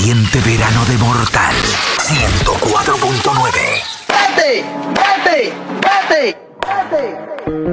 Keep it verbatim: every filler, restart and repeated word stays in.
ardiente verano de Mortal. ciento cuatro punto nueve. ¡Vete! ¡Vete! ¡Vete! ¡Vete!